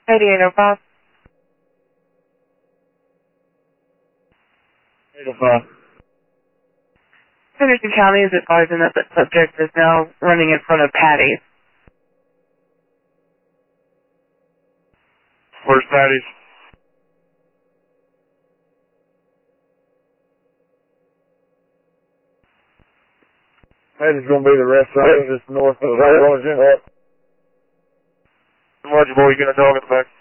8805. 805. Henderson County is advising that the subject is now running in front of Patty's. Where's Patty's? Patty's going to be the rest side, just north of Roger. Roger boy, you going to dog in the back?